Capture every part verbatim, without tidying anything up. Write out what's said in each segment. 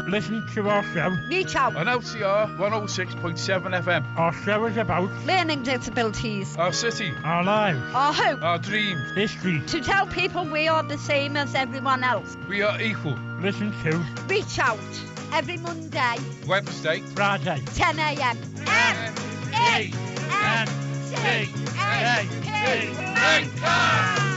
Listen to our show. Reach out. On L C R one oh six point seven F M. Our show is about learning disabilities, our city, our lives, our hope, our dreams, history. To tell people we are the same as everyone else. We are equal. Listen to Reach Out every Monday, Wednesday, Friday, ten a m F A N C A P.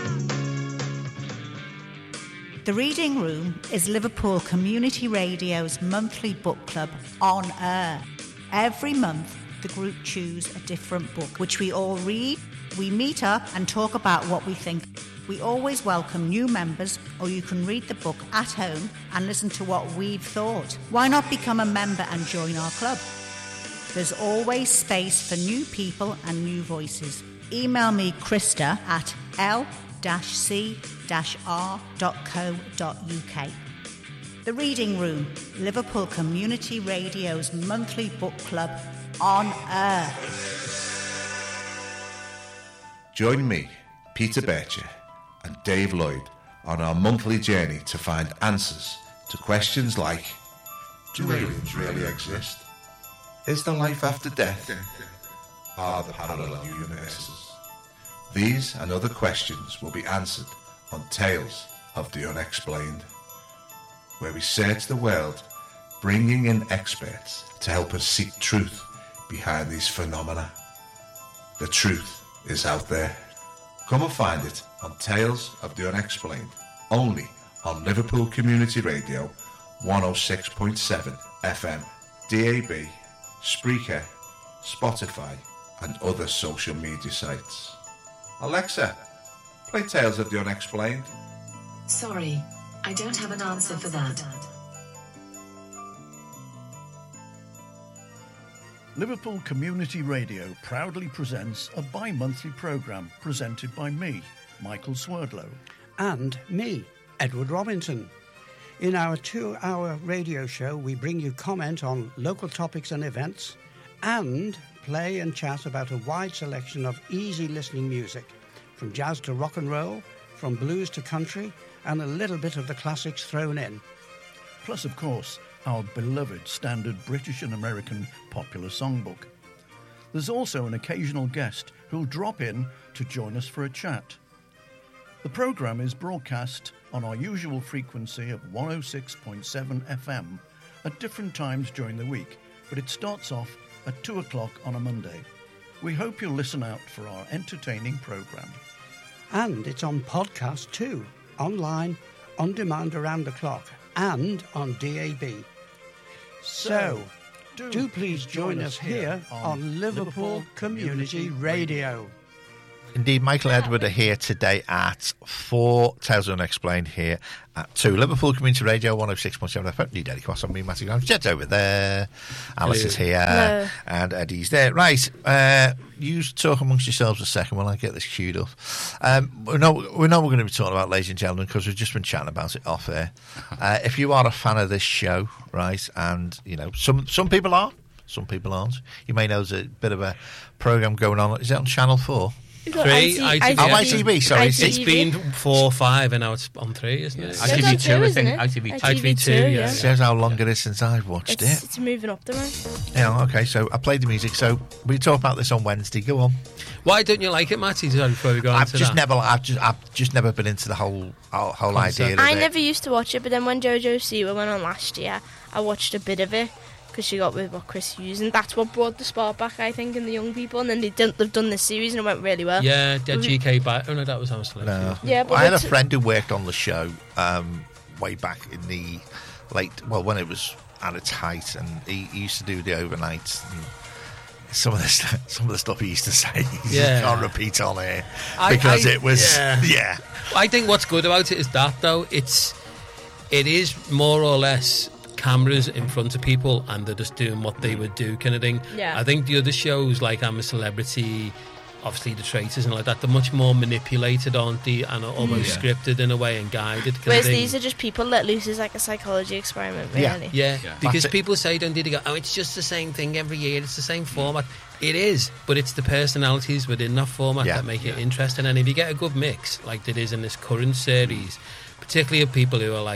The Reading Room is Liverpool Community Radio's monthly book club on air. Every month, the group choose a different book, which we all read. We meet up and talk about what we think. We always welcome new members, or you can read the book at home and listen to what we've thought. Why not become a member and join our club? There's always space for new people and new voices. Email me, Krista, at l c r dot co dot u k. The Reading Room, Liverpool Community Radio's monthly book club on air. Join me, Peter Bircher, and Dave Lloyd on our monthly journey to find answers to questions like: do aliens really exist? Is there life after death? Are there parallel universes? These and other questions will be answered on Tales of the Unexplained, where we search the world, bringing in experts to help us seek truth behind these phenomena. The truth is out there. Come and find it on Tales of the Unexplained, only on Liverpool Community Radio one oh six point seven F M, D A B, Spreaker, Spotify and other social media sites. Alexa, play Tales of the Unexplained. Sorry, I don't have an answer for that. Liverpool Community Radio proudly presents a bi-monthly programme presented by me, Michael Swerdlow. And me, Edward Robinson. In our two-hour radio show, we bring you comment on local topics and events, and play and chat about a wide selection of easy listening music, from jazz to rock and roll, from blues to country, and a little bit of the classics thrown in. Plus, of course, our beloved standard British and American popular songbook. There's also an occasional guest who'll drop in to join us for a chat. The programme is broadcast on our usual frequency of one oh six point seven F M at different times during the week, but it starts off at two o'clock on a Monday. We hope you'll listen out for our entertaining programme. And it's on podcast too, online, on demand around the clock, and on D A B. So, do, do please join us here on Liverpool Community Radio. Indeed, Michael Edward are here today at four Tales of Unexplained here at two. Liverpool Community Radio one oh six point seven F M. New Delhi Cross on me, Matty Grimes. Jed's over there. Alice Hello. is here. Hello. And Eddie's there. Right, uh, you talk amongst yourselves a second while I get this queued up. Um, we know, we know we're going to be talking about, ladies and gentlemen, because we've just been chatting about it off air. Uh, if you are a fan of this show, right, and, you know, some, some people are, some people aren't. You may know there's a bit of a programme going on. Is it on Channel four? Three, I T V. Oh, I T V, sorry. I T V. It's been four or five and now it's on three, isn't it? I T V two, I think. I T V two. I T V two, yeah. It says how long it is since I've watched it's, it. It's moving up the road. Yeah, okay, so I played the music, so we talk about this on Wednesday. Go on. Why don't you like it, Matty, before we go I've into just that? never, I've just, I've just never been into the whole, whole, whole idea of I it. never used to watch it, but then when Jojo Siwa went on last year, I watched a bit of it. Because she got with what Chris Hughes, and that's what brought the sport back, I think, in the young people. And then they did, they've done this series, and it went really well. Yeah, did G K back? Oh no, that was Amsterdam. No, yeah, but I had a friend who worked on the show um, way back in the late, well, when it was at its height, and he, he used to do the overnights. And some of the st- some of the stuff he used to say, yeah. you can't repeat on air I, because I, it was, yeah. yeah. I think what's good about it is that though it's it is more or less cameras in front of people and they're just doing what they would do kind of thing. Yeah. I think the other shows like I'm a Celebrity, obviously the Traitors and like that, they're much more manipulated, aren't they, and are almost yeah. scripted in a way and guided kind Whereas of thing. these are just people let loose as like a psychology experiment, really. Yeah, yeah. yeah. Because people say, don't they, they go, oh, it's just the same thing every year, it's the same format. It is, but it's the personalities within that format yeah. that make yeah. it interesting. And if you get a good mix, like it is in this current series, particularly of people who are like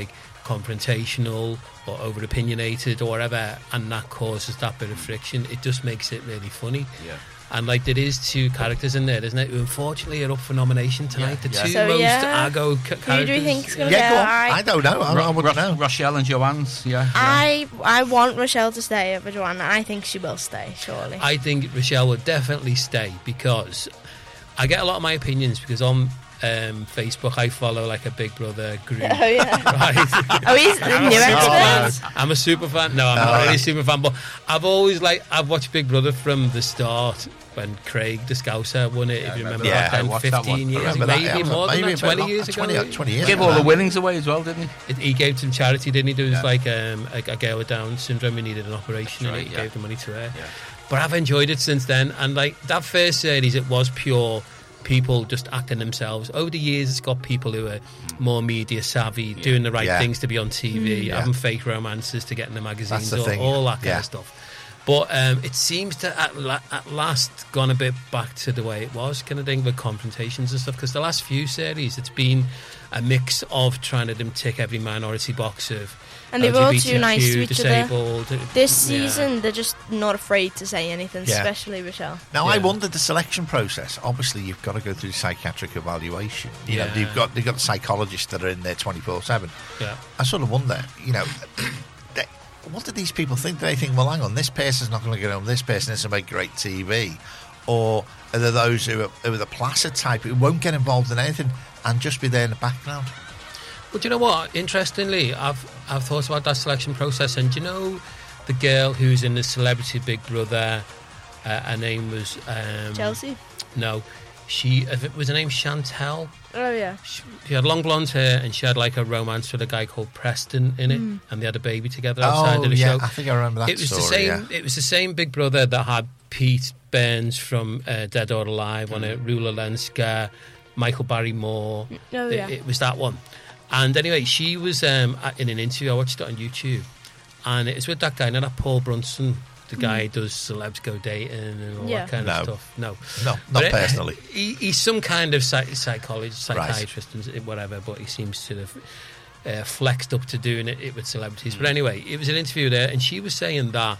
confrontational or over opinionated or whatever, and that causes that bit of friction. It just makes it really funny. Yeah. And like there is two characters in there, isn't it? Who unfortunately are up for nomination tonight. Yeah, the yeah. two So, most yeah. Argo ca- characters. Who do you think's going to Yeah, go? go on. I, I don't know. I, I wouldn't know. Rochelle and Joanne's, yeah. I I want Rochelle to stay over Joanna. I think she will stay, surely. I think Rochelle would definitely stay because I get a lot of my opinions because on um, Facebook I follow like a Big Brother group. Oh, yeah. Right. Oh, he's the I'm a new super expert? fan. I'm a super fan. No, I'm not Oh, really a right. super fan, but I've always like I've watched Big Brother from the start when Craig the Scouser won it. Yeah, if you I remember remember back that. I then, watched that fifteen one. years, Remember that, maybe yeah, more than maybe that, a bit twenty long- years ago. twenty, twenty years Give ago. all the winnings away as well, didn't he? It, he gave some charity, didn't he? There was Yeah. like um, a, a girl with Down syndrome who needed an operation, That's and right, he yeah. gave the money to her. Yeah. But I've enjoyed it since then, and like that first series, it was pure people just acting themselves. Over the years, it's got people who are more media savvy, doing the right Yeah. things to be on T V, Yeah. having fake romances to get in the magazines, the all, thing. all that kind Yeah. of stuff. But um, it seems to at, la- at last gone a bit back to the way it was, kind of thing, with confrontations and stuff. Because the last few series, it's been a mix of trying to them tick every minority box of And they were all L G B T Q, too nice to each disabled. other. This Yeah. season, they're just not afraid to say anything, Yeah. especially Rochelle. Now, I Yeah. wondered the selection process. Obviously, you've got to go through psychiatric evaluation. You know, Yeah. you've got you've got psychologists that are in there twenty-four seven. Yeah. I sort of wonder, you know, they, what do these people think? Do they think, well, hang on, this person's not going to get on, this person is to make great T V? Or are there those who are, who are the placid type who won't get involved in anything and just be there in the background? Well, do you know what? Interestingly, I've I've thought about that selection process, and do you know the girl who's in the Celebrity Big Brother? Uh, her name was um, Chelsea? No, she if it was her name Chantel. Oh, yeah. She, she had long blonde hair, and she had like a romance with a guy called Preston in it, Mm. and they had a baby together outside Oh, of the yeah, show. I think I remember that It was story, the same. yeah. It was the same Big Brother that had Pete Burns from uh, Dead or Alive on Mm. it, Rula Lenska, Michael Barrymore. Oh, It- yeah. it was that one. And anyway, she was um, at- in an interview. I watched it on YouTube, and it was with that guy, now that Paul Brunson, the guy who does Celebs Go Dating and all Yeah. that kind No. of stuff. No, No, not But, uh, personally. He, he's some kind of psych- psychologist, Right. psychiatrist, and whatever. But he seems to have uh, flexed up to doing it, it with celebrities. But anyway, it was an interview there, and she was saying that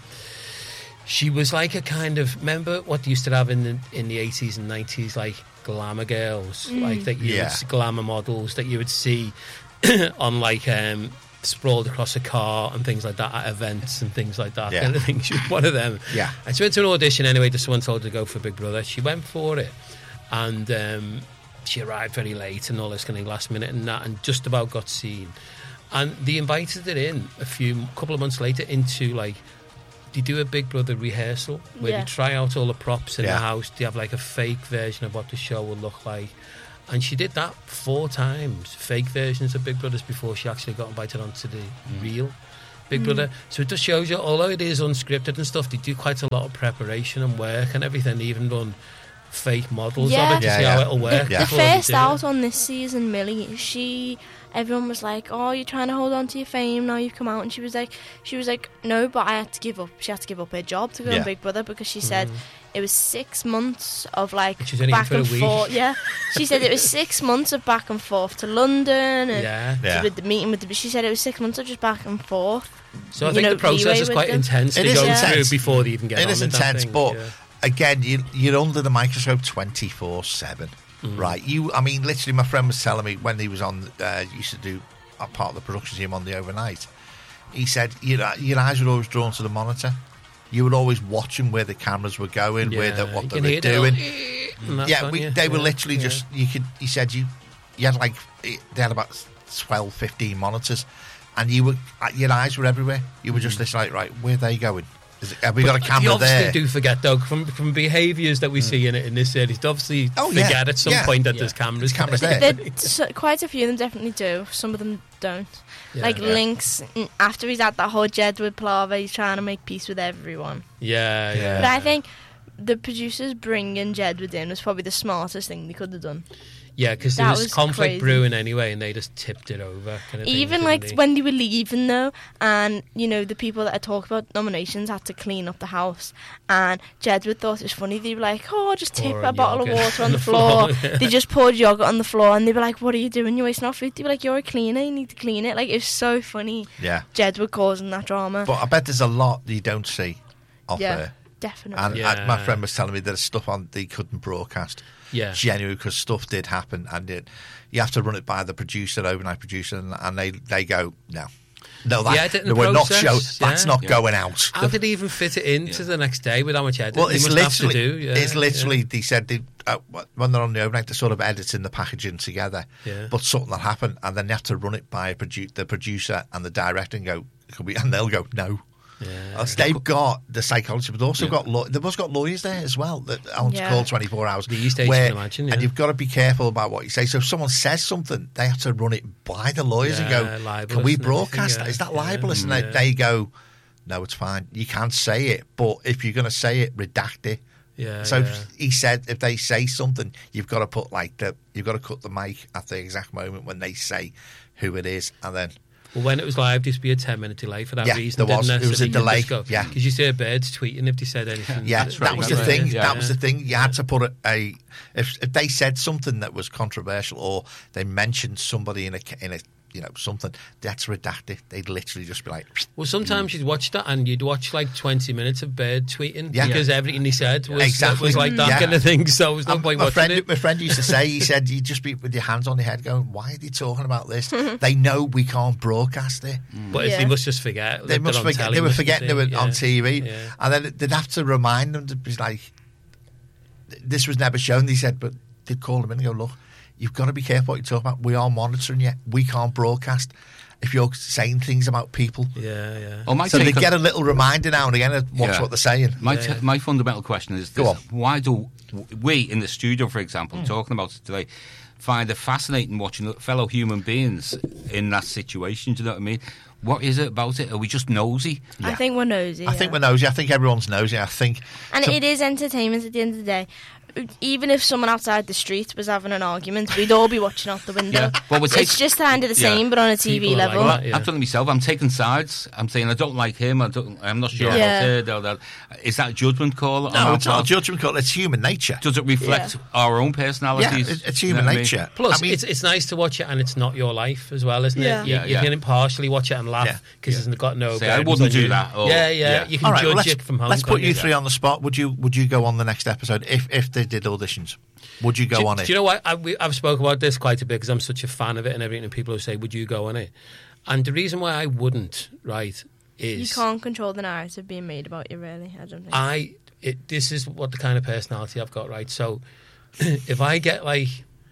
she was like a kind of, remember what they used to have in the in the eighties and nineties, like glamour girls, Mm. like that you Yeah. would, glamour models that you would see on like um, sprawled across a car and things like that at events and things like that. Yeah. Kind of thing. She was one of them. Yeah. And she went to an audition anyway. Just someone told her to go for Big Brother. She went for it, and um, she arrived very late and all this kind of last minute and that, and just about got seen. And they invited her in a few couple of months later into like. They do a Big Brother rehearsal where Yeah. they try out all the props in Yeah. the house. They have like a fake version of what the show would look like. And she did that four times, fake versions of Big Brothers, before she actually got invited onto the real Big Mm. Brother. So it just shows you, although it is unscripted and stuff, they do quite a lot of preparation and work and everything. They even done fake models Yeah. of it to Yeah, see yeah. how it'll work. The, the before they first do it. out on this season, Millie, she, everyone was like, "Oh, you're trying to hold on to your fame now. You've come out," and she was like, "She was like, no, but I had to give up. She had to give up her job to go Yeah. on Big Brother because she said Mm. it was six months of like And she's only in back for a and week. forth. Yeah, she said it was six months of back and forth to London and Yeah. Yeah. with the meeting with the. She said it was six months of just back and forth. So I you think know, the process leeway is with quite them. intense It to is go intense. through before they even get It on is with that intense, thing. but Yeah. again, you, you're under the microscope twenty-four seven, Mm. right? You, I mean, literally, my friend was telling me when he was on, uh, used to do a part of the production team on the overnight. He said your your eyes were always drawn to the monitor. You were always watching where the cameras were going, where the, Yeah, what you they can were hear the doing. little and that's Yeah, on we, you. they were Yeah, literally yeah. just. You could. He said you. You had like they had about twelve, fifteen monitors, and you were your eyes were everywhere. You were just listening, like, right, where are they going? Is it, have we got a But camera they obviously there? do forget though from from behaviours that we see in it in this series. They obviously Oh, yeah. forget at some Yeah. point that Yeah. there's cameras. There's cameras there. there. There- so, quite a few of them definitely do. Some of them don't. Yeah. like Yeah. Lynx, mm, after he's had that whole Jedward palaver, he's trying to make peace with everyone. Yeah, yeah. But I think the producers bringing Jedward in was probably the smartest thing they could have done. Yeah, because there That was, was conflict crazy. brewing anyway, and they just tipped it over. Kind of thing, Even didn't like they? when they were leaving though, and you know the people that had talked about nominations had to clean up the house, and Jedward thought it was funny. They were like, "Oh, just tip Pour a a bottle of yogurt water on the floor." They just poured yogurt on the floor, and they were like, "What are you doing? You're wasting our food." They were like, "You're a cleaner. You need to clean it." Like it was so funny. Yeah. Jedward causing that drama. But I bet there's a lot you don't see off Yeah, there. definitely. And Yeah. uh, my friend was telling me there's stuff on they couldn't broadcast. Yeah. Genuinely, because stuff did happen, and it, you have to run it by the producer, overnight producer, and, and they, they go, no. No, that, Yeah, editing no, we're not process, show. That's yeah. not Yeah. going out. How did he even fit it into the next day with how much editing Well, they it's must have to literally, do? Yeah, it's literally. yeah. They said they, uh, when they're on the overnight, they're sort of editing the packaging together. Yeah. But something will happen, and then they have to run it by a produ- the producer and the director, and go, can we? And they'll go, no. Yeah. Uh, They've got the psychology, but also Yeah. got law- they've also got lawyers there as well that aren't Yeah. called twenty-four hours. These days, where- you can imagine, yeah. And you've got to be careful about what you say. So if someone says something, they have to run it by the lawyers Yeah, and go, libelous can we and broadcast everything, that? yeah. Is that Yeah. libelous? And Yeah. they, they go, no, it's fine. You can't say it, but if you're going to say it, redact it. Yeah, So yeah. he said, if they say something, you've got to put like the, you've got to cut the mic at the exact moment when they say who it is, and then. Well, when it was live, there used to be a ten minute delay for that Yeah, reason. there was. Didn't It was a delay, yeah. Because you see birds tweeting if they said anything. Yeah, That's that right, was that's the right, thing. yeah. That was the thing. You had to put a, a if if they said something that was controversial or they mentioned somebody in a in a you know something, they had to redact it. They'd literally just be like, Well, sometimes you'd watch that and you'd watch like twenty minutes of bird tweeting Yeah. because everything he said was, Exactly. was like that Yeah. kind of thing. So there was no Um, point my watching friend, it. my friend used to say, he said, you'd just be with your hands on your head going, why are they talking about this? They know we can't broadcast it. But Yeah. they must just forget. They that must they're on forget. telly, They were mustn't forgetting they were Yeah. on T V. Yeah. And then they'd have to remind them to be like, this was never shown. They said, but they'd call them in and go, look, you've got to be careful what you're talking about. We are monitoring you. We can't broadcast if you're saying things about people. Yeah, yeah. Oh, my So they take on- get a little reminder now and again of what's Yeah. what they're saying. My, Yeah, t- yeah. my fundamental question is Go this. on. Why do we in the studio, for example, Hmm. talking about it today, find it fascinating watching fellow human beings in that situation? Do you know what I mean? What is it about it? Are we just nosy? I think we're nosy. I think yeah. we're nosy. I think everyone's nosy. I think. And so- it is entertainment at the end of the day. Even if someone outside the street was having an argument, we'd all be watching out the window. Yeah. Well, we're it's take- just kind of the Yeah. same, but on a T V People are like level. that, yeah. I've done it myself. I'm taking sides. I'm saying I don't like him. I don't, I'm not sure Yeah. about it. Or that. Is that a judgment call? on No, our it's not a part? judgment call. It's human nature. Does it reflect Yeah. our own Yeah, personalities? it- it's You know human what I mean? nature. Plus, I mean, it's it's nice to watch it, and it's not your life as well, isn't Yeah. it? You, Yeah, you yeah. can impartially watch it and Yeah. laugh because it's got no. Say, I burdens wouldn't on do you. that, or- yeah, yeah, yeah. You can all right, well, judge let's, it from home. let's can't put you you? three on the spot. Would you Would you go on the next episode if if they did auditions? Would you go do, on do it? you know what? I, we, I've spoken about this quite a bit because I'm such a fan of it and everything. And people who say, "Would you go on it?" And the reason why I wouldn't, right, is You can't control the narrative being made about you, really. I don't think. I. It, this is what the kind of personality I've got, right? So, if I get like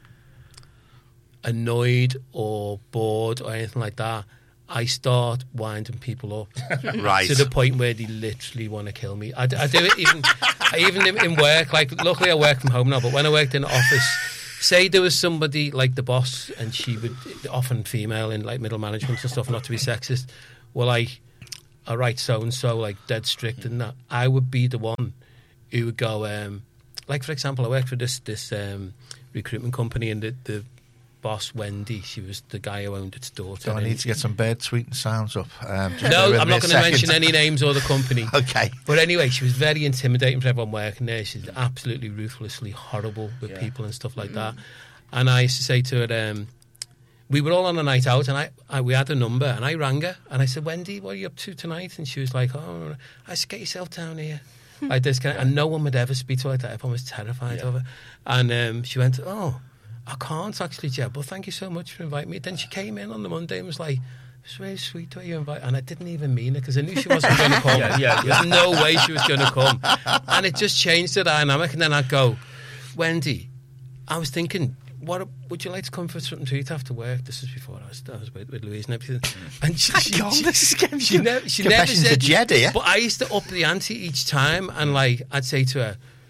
annoyed or bored or anything like that, I start winding people up Right. to the point where they literally want to kill me. I, d- I do it even I even in, in work. Like, luckily I work from home now, but when I worked in the office, say there was somebody like the boss, and she would, often female in like middle management and stuff, not to be sexist. Well, like, all right, so and so, like dead strict and that. I would be the one who would go, um, like for example, I worked for this this um, recruitment company, and the, the boss Wendy, she was the guy who owned its daughter. Do I and- need to get some bird tweeting sounds up? Um, just bear no, with I'm me not a going to second. mention any names or the company. Okay. But anyway, she was very intimidating for everyone working there. She's absolutely ruthlessly horrible with people and stuff like that. And I used to say to her, um, we were all on a night out, and I, I we had a number, and I rang her, and I said, Wendy, what are you up to tonight? And she was like, oh, I said, get yourself down here. Like this kind of, and no one would ever speak to her like that. Everyone was terrified of her. And um, she went, oh, I can't actually, Jeb, but thank you so much for inviting me. Then she came in on the Monday and was like, it's very sweet that you invite, and I didn't even mean it because I knew she wasn't going to come. Yeah, yeah, There's no way she was going to come, and it just changed the dynamic. And then I'd go, Wendy, I was thinking, what would you like to come for something to eat after work? This is before I was, I was with, with Louise and everything. And she, she, Hang on, she, this is getting she, never, she never Confessions said, of Jed here. but I used to up the ante each time, and like I'd say to her,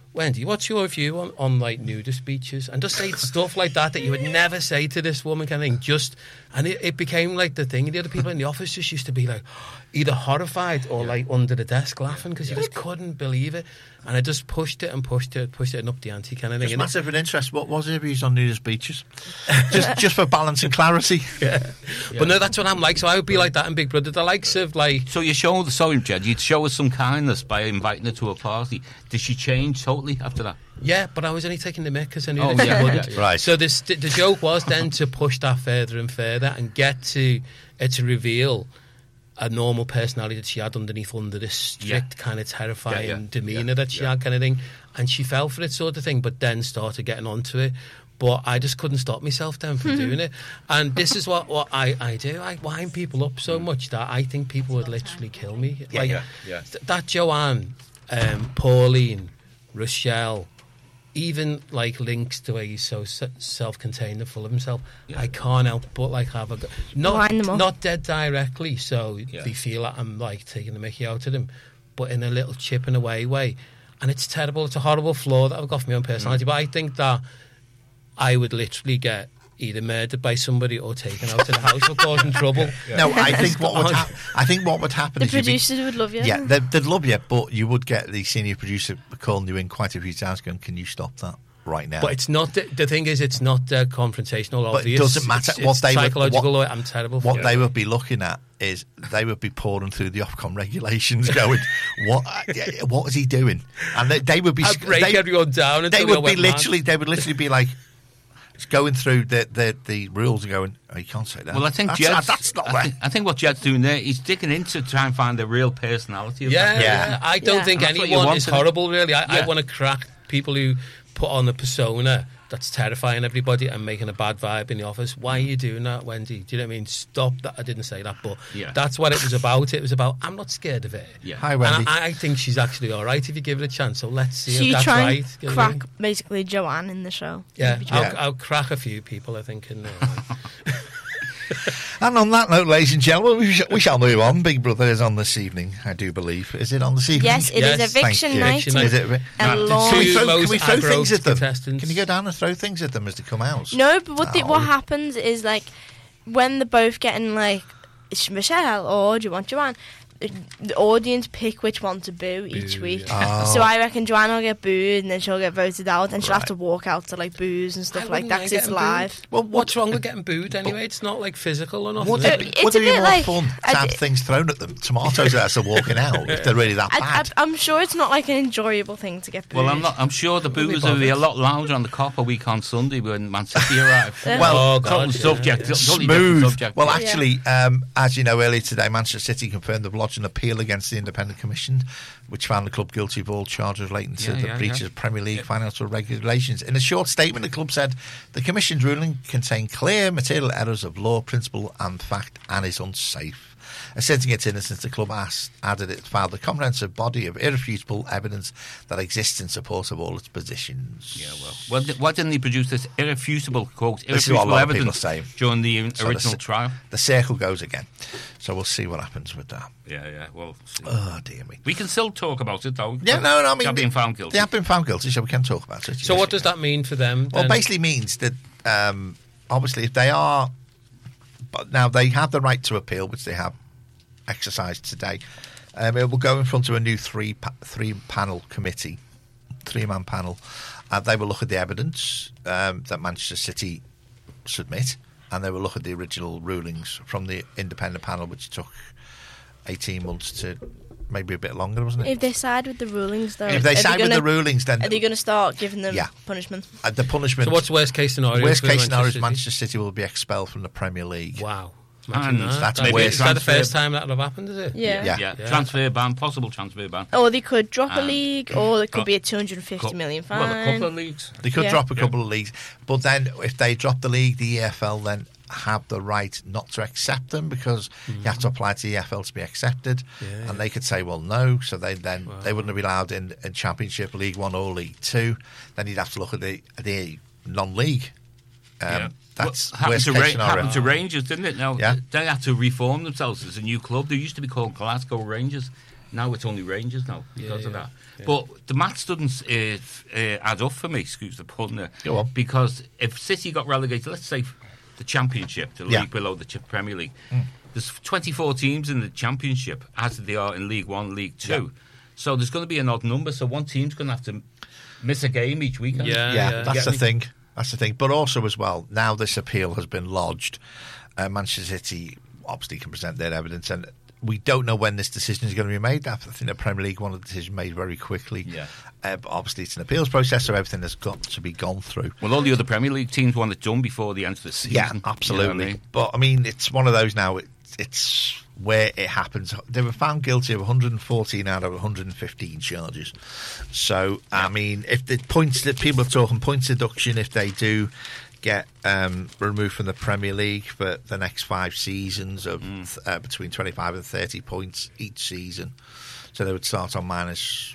Wendy, what's your view on, on like nudist beaches? And just say stuff like that that you would never say to this woman kind of thing. Just, and it, it became like the thing. The other people in the office just used to be like either horrified or like under the desk laughing because you just couldn't believe it. And I just pushed it and pushed it, pushed it and up the ante kind of thing. Just And massive of interest. What was it abused on nudist beaches? just, just for balance and clarity. Yeah. yeah. But no, that's what I'm like. So I would be like that in Big Brother. The likes of like. So you show the sorry, Jed. You'd show us some kindness by inviting her to a party. Did she change totally after that? Yeah, but I was only taking the mick because I knew Oh, that yeah, she wouldn't. yeah, yeah. Right. So this, the joke was then to push that further and further and get to uh, to reveal a normal personality that she had underneath under this strict Yeah. kind of terrifying Yeah, yeah. demeanour Yeah, that she yeah. had kind of thing. And she fell for it sort of thing, but then started getting onto it. But I just couldn't stop myself then from doing it. And this is what, what I, I do. I wind people up so much that I think people would literally kill me. Yeah, like yeah, yeah. th- that Joanne, um, Pauline, Rochelle, even like links to where he's so se- self-contained and full of himself. I can't help but like have a go- not Wind them up. not dead directly, so Yeah. they feel like I'm like taking the mickey out of them, but in a little chip and away way. And it's terrible. It's a horrible flaw that I've got for my own personality. But I think that I would literally get either murdered by somebody or taken out of the house for causing trouble. No, I think what would hap- I think what would happen The is you'd be- producers would love you. Yeah, they'd, they'd love you, but you would get the senior producer calling you in quite a few times going, can you stop that right now? But it's not. The, the thing is, it's not uh, confrontational. But it obvious. doesn't matter It's, what it's they would- psychological. what- I'm terrible. For What it. they would be looking at is they would be pouring through the Ofcom regulations going, what what is he doing? And they, they would be... I'd break they, everyone down until They they would went be mad. literally... They would literally be like... going through the, the, the rules and going, oh, you can't say that. Well, I think that's, Jed's, that's not I right. think, I think what Jed's doing there, he's digging in to try and find the real personality of Yeah, that. yeah. I don't Yeah. think That's what you anyone want, is isn't it? horrible, really. I, I Yeah. want to crack people who put on a persona that's terrifying everybody and making a bad vibe in the office. Why are you doing that, Wendy? Do you know what I mean? Stop that. I didn't say that, but Yeah. that's what it was about. It was about, I'm not scared of it. Yeah. Hi, Wendy. And I, I think she's actually all right if you give it a chance. So let's see So if you that's try right. and You know what I mean? crack basically Joanne in the show. Yeah, Maybe I'll, Yeah. I'll crack a few people, I think. In there. And on that note, ladies and gentlemen, we, sh- we shall move on. Big Brother is on this evening, I do believe. Is it on this evening? Yes, it is Yes, eviction Thank you. night. Eviction night. Is it? A Now, the long- Can we two throw, most can we throw aggro things at them? contestants. Can you go down and throw things at them as they come out? No, but what the, what No. happens is like when they're both getting like, it's Michelle or do you want Joanne? The audience pick which one to boo each Boo, week. yeah. Oh. So I reckon Joanne will get booed and then she'll get voted out and she'll have Right. to walk out to like boos and I stuff like wouldn't that mind because it's getting live. booed. Well, What's wrong with getting booed anyway? It's not like physical or nothing. Would is it it? be, It's would a it be bit more like- fun I to have d- things thrown at them? Tomatoes as they're walking out, if they're really that I, I, bad. I'm sure it's not like an enjoyable thing to get booed. Well, I'm not. I'm sure the Wouldn't be boos will be a bothered. lot louder on the Copper week on Sunday when Man City arrive. Yeah. Well, Oh, total God, yeah, subject. yeah. Totally different Smooth. subject. Well, Yeah. actually, um, as you know, earlier today, Manchester City confirmed they've lodged an appeal against the Independent Commission, which found the club guilty of all charges relating to Yeah, the yeah, breaches yeah. of Premier League financial regulations. In a short statement, the club said the Commission's ruling contained clear material errors of law, principle, and fact, and is unsafe. Asserting its innocence, the club asked, added it filed a comprehensive body of irrefutable evidence that exists in support of all its positions. Yeah, well, well, th- why didn't he produce this irrefutable quote, This is what a irrefutable lot of people evidence say. during the So original the, trial? The circle goes again. So we'll see what happens with that. Yeah, yeah. Well, see. Oh, dear me. we can still talk about it though. Yeah, no, no, I mean, They're being found guilty. They have been found guilty, so we can talk about it. So Yes, what does we can. that mean for them? Well, then? basically means that um, obviously if they are, but now they have the right to appeal, which they have exercised today. Um, it will go in front of a new three pa- three panel committee, three man panel. Uh, they will look at the evidence um, that Manchester City submit, and they will look at the original rulings from the independent panel, which took eighteen months to maybe a bit longer, wasn't it? If they side with the rulings, though, If they are side with gonna- the rulings, then are they going to start giving them Yeah. punishment? uh, the punishment. So what's worst case scenario? worst for case scenario is Manchester City? Manchester City will be expelled from the Premier League. Wow. And Imagine that. that's That'd maybe be- a is that the transfer- first time that would have happened, is it? Yeah. Yeah. Yeah. Yeah. Transfer ban, possible transfer ban. Or they could drop a Um, league, or it could uh, be a two hundred fifty Cou- million Well, a fine. couple of leagues. They could Yeah. drop a Yeah. couple of leagues, but then if they drop the league, the E F L then have the right not to accept them because you have to apply to the E F L to be accepted, Yeah. and they could say, well, no, so they then they wouldn't be allowed in, in Championship, League One, or League Two. Then you'd have to look at the the non-league. Um, Yeah. That's Well, happened, worst to case Ra- scenario. happened to Rangers, didn't it? Now Yeah. they had to reform themselves as a new club. They used to be called Glasgow Rangers. Now it's only Rangers now because Yeah, of yeah, that. yeah. But the maths doesn't uh, f- uh, add up for me, excuse the pun there. Go on. Because if City got relegated, let's say the Championship, the Yeah. league below the Ch- Premier League, Mm. there's twenty-four teams in the Championship as they are in League One, League Two. Yeah. So there's going to be an odd number. So one team's going to have to miss a game each weekend. yeah, that's the thing. That's the thing. But also, as well, now this appeal has been lodged, uh, Manchester City obviously can present their evidence, and we don't know when this decision is going to be made. I think the Premier League wanted the decision made very quickly. Yeah. Uh, but obviously, it's an appeals process, so everything has got to be gone through. Well, all the other Premier League teams want it done before the end of the season. Yeah, You know what absolutely. I mean? But I mean, it's one of those now. It, it's where it happens. They were found guilty of one hundred fourteen out of one hundred fifteen charges. So I mean, if the points that people are talking points deduction, if they do get um, removed from the Premier League for the next five seasons of Mm. uh, between twenty-five and thirty points each season, so they would start on minus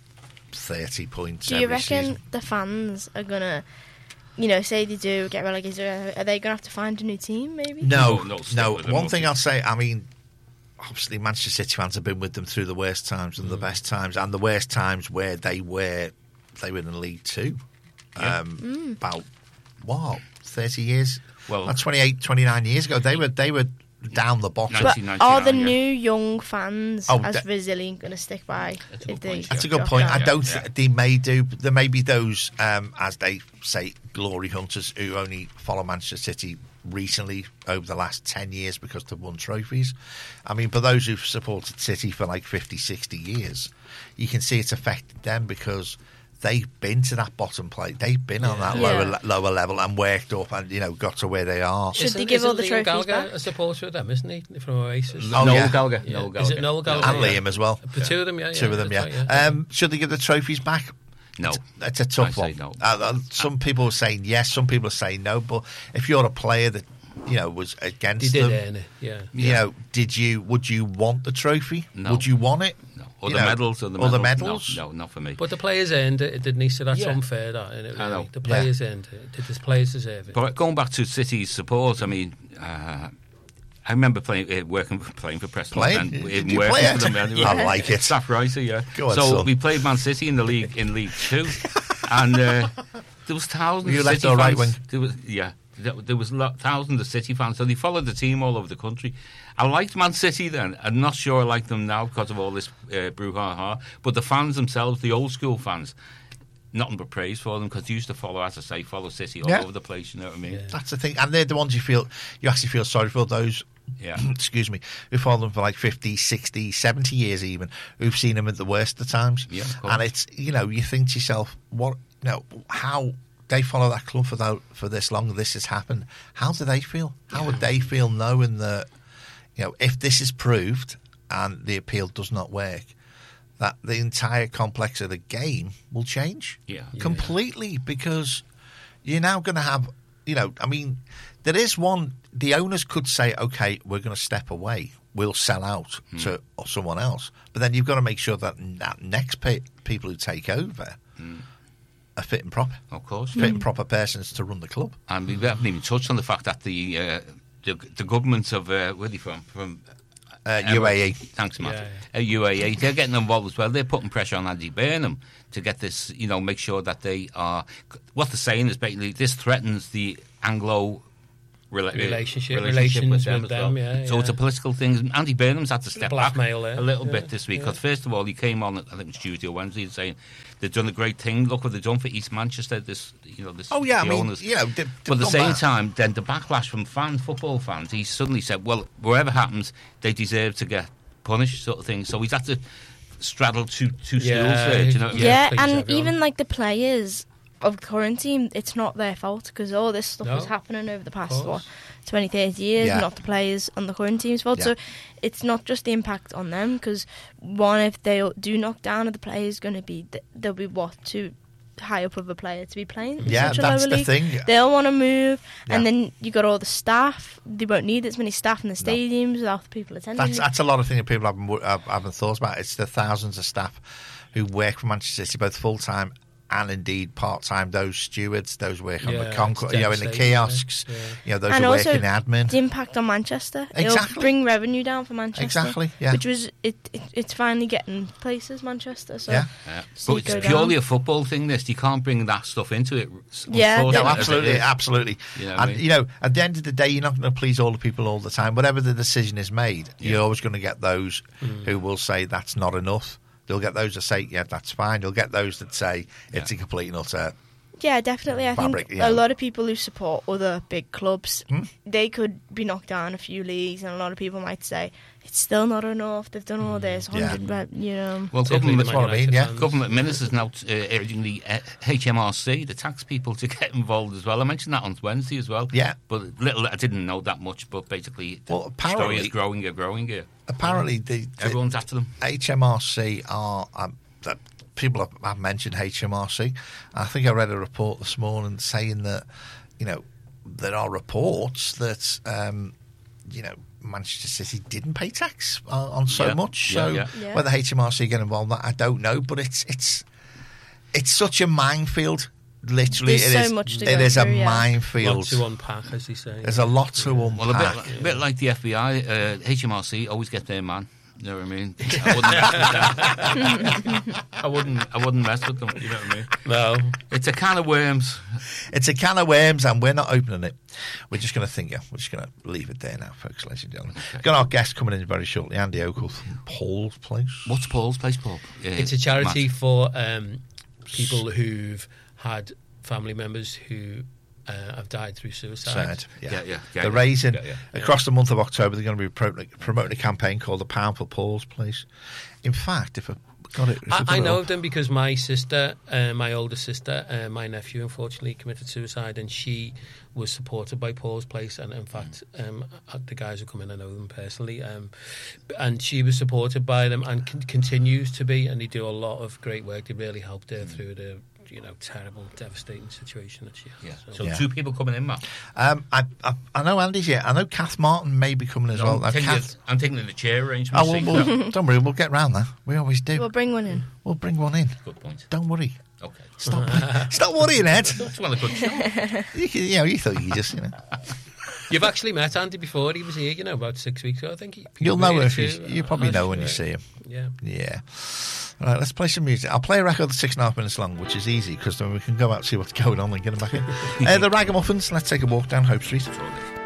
thirty points. Do you every reckon season. the fans are gonna, you know, say they do get relegated? Are they gonna have to find a new team? Maybe. No, No, no, stick no. with them, One won't thing they? I'll say, I mean, obviously Manchester City fans have been with them through the worst times and the best times, and the worst times where they were, they were in League Two. Yeah. Um, Mm. About what, thirty years? Well- Well, twenty-eight, twenty-nine years ago, they were they were down the bottom. But are the yeah. new young fans Oh, as that- resilient going to stick by if they? That's a good drop point. down? I don't. Yeah. Th- they may do. There may be those, um, as they say, glory hunters who only follow Manchester City recently over the last ten years because they've won trophies. I mean, for those who've supported City for like fifty, sixty years, you can see it's affected them because they've been to that bottom plate. They've been on that Yeah. lower Yeah. le- lower level and worked up and, you know, got to where they are. Should they Isn't- give all isn't the Liam trophies Gallagher back? a supporter of them, isn't he, from Oasis? Oh, Noel yeah. Gallagher. Yeah. Noel Is Gallagher. it Noel Gallagher? And Yeah. Liam as well. The two of them, yeah. Two yeah, of them, that's yeah. right, Um, should they give the trophies back? No. It's a tough I say one. no. Uh, uh, some people are saying yes, some people are saying no. But if you're a player that, you know, was They against did them, earn it, yeah. you Yeah. know, did you? Would you want the trophy? No. Would you want it? No. Or You the know, medals. Or the or the medals. medals? No, no, not for me. But the players earned it, didn't he? So that's Yeah. unfair, that, isn't it? I know. Really? The players earned it. Did the players deserve it? But going back to City's support, I mean, uh, I remember playing, uh, working, playing for Preston. Playing? And, Did and you working play it? for them anyway. I like it. Staff writer, yeah. Go on, so son. we played Man City in the league in League Two, and uh, there was thousands. You of left City or right fans. wing? There was, yeah, there, there was lo- thousands of City fans. So they followed the team all over the country. I liked Man City then. I'm not sure I like them now because of all this uh, brouhaha. But the fans themselves, the old school fans. Nothing but praise for them because they used to follow, as I say, follow City all Yeah. over the place. You know what I mean? That's the thing, and they're the ones you feel you actually feel sorry for. Those, Yeah. excuse me, who follow them for like fifty, sixty, seventy years, even who've seen them at the worst of times. Yeah, of course. and it's you know you think to yourself, what, you know, how they follow that club for that, for this long. This has happened. How do they feel? How would they feel knowing that, you know, if this is proved and the appeal does not work, that the entire complex of the game will change Yeah. Yeah. completely because you're now going to have, you know, I mean, there is one, the owners could say, okay, we're going to step away, we'll sell out Hmm. to someone else, but then you've got to make sure that, that next pe- people who take over are fit and proper. Of course. Fit and proper persons to run the club. And we haven't even touched on the fact that the uh, the, the governments of uh, where are they from? From Uh, U A E. Thanks, Matt. Yeah, Uh, U A E. They're getting involved as well. They're putting pressure on Andy Burnham to get this. You know, make sure that they are. What they're saying is basically this threatens the Anglo. Rela- Relationship- uh, relations with them, with as well. them, yeah, So yeah. it's a political thing. Andy Burnham's had to step back Blackmail there. a little Yeah, bit this week yeah. because first of all he came on, I think it was Tuesday or Wednesday, saying they've done a great thing. Look what they've done for East Manchester. This, you know, this. Oh, yeah, the I mean, owners. you know, they've- but at the they've same done that. time, then the backlash from fans, football fans, he suddenly said, "Well, whatever happens, they deserve to get punished," sort of thing. So he's had to straddle two two stools Yeah, there. Do you know what I mean? Yeah, please, and everyone. even like the players of the current team, it's not their fault because all this stuff No, was happening over the past course. what, twenty, thirty years, Yeah. not the players on the current team's fault. Yeah. So it's not just the impact on them because one, if they do knock down, are the players going to be th- they'll be what too high up of a player to be playing in Yeah, such a that's lower the league. thing. They'll want to move, Yeah. and then you got all the staff. They won't need as many staff in the stadiums without the people attending. That's that's a lot of things that people haven't, wo- have- haven't thought about. It's the thousands of staff who work for Manchester City, both full time and indeed part-time those stewards, those working on Yeah, the concourse, you know, in the devastating, kiosks, yeah. Yeah. you know, those and who work also in admin. the impact on Manchester. Exactly. It'll bring revenue down for Manchester. Exactly, yeah. Which was it, it. It's finally getting places, Manchester. So Yeah. Yeah. see But it go it's purely down. a football thing. This you can't bring that stuff into it. Yeah, unfortunately, No, as it absolutely, is. absolutely. You know what I and mean? you know, at the end of the day, you're not going to please all the people all the time. Whatever the decision is made, Yeah. you're always going to get those Mm. who will say that's not enough. You'll get those that say, yeah, that's fine. You'll get those that say it's Yeah. a complete and utter. Yeah, definitely. I Fabric, think yeah. a lot of people who support other big clubs, Hmm? they could be knocked down a few leagues, and a lot of people might say it's still not enough. They've done all this, Hmm. Yeah. hundred, but you know. Well, Particularly government, the That's what I mean, yeah. government ministers now uh, urging the uh, H M R C, the tax people, to get involved as well. I mentioned that on Wednesday as well. Yeah. But little, I didn't know that much. But basically, the Well, apparently- story is growing and growing here. Apparently, the, the Everyone's after them. H M R C are. Um, that people have, have mentioned H M R C. I think I read a report this morning saying that, you know, there are reports that, um, you know, Manchester City didn't pay tax on, on so Yeah, much. yeah, So yeah. Yeah. whether H M R C get involved in that, I don't know. But it's it's it's such a minefield. Literally, There's it so is. much to it go is a through, yeah. minefield. Lot to unpack, as they say. There's a lot to unpack. Well, a bit, li- a bit like the F B I, uh, H M R C always get their man. You know what I mean? I wouldn't mess with them. I wouldn't. I wouldn't mess with them. You know what I mean? No. It's a can of worms. It's a can of worms, and we're not opening it. We're just going to think, yeah, we're just going to leave it there now, folks, ladies and gentlemen. Okay. Got our guest coming in very shortly, Andy Ogle from Paul's Place. What's Paul's Place, Paul? Uh, It's a charity Matt? for um, people who've had family members who uh, have died through suicide. Sad, yeah. Yeah, yeah, yeah, They're yeah. raising, Yeah, yeah. across the month of October, they're going to be pro- promoting a campaign called the Pound for Paul's Place. In fact, if I got it... if I, got I it know up- of them because my sister, uh, my older sister, uh, my nephew, unfortunately committed suicide, and she was supported by Paul's Place. And in fact, um, uh, the guys who come in, I know them personally, um, and she was supported by them and con- continues to be. And they do a lot of great work. They really helped her through the, you know, terrible, devastating situation that she has. Yeah. So- So two people coming in, Matt. Um, I, I, I know Andy's here. I know Kath Martin may be coming as well. I'm, Now, taking Kath, the, I'm taking the chair arrangement. oh, well, see? we'll, don't worry, we'll get round that. We always do. We'll bring one in. We'll bring one in. Good point. Don't worry. Okay. Stop, stop worrying, Ed. That's one of the good show. You, can- you know, you thought you just, you know. You've actually met Andy before. He was here, you know, about six weeks ago. I think he, You'll know really if you, too. you probably I'm know not when you sure. see him. Yeah. Yeah. All right, let's play some music. I'll play a record that's six and a half minutes long, which is easy because then we can go out and see what's going on and get them back in. uh, the Ragamuffins, let's take a walk down Hope Street.